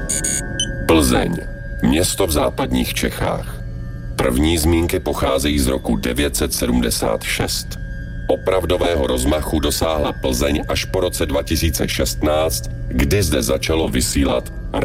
Plzeň, město v západních Čechách. První zmínky pocházejí z roku 976. Opravdového rozmachu dosáhla Plzeň až po roce 2016, kdy zde začalo vysílat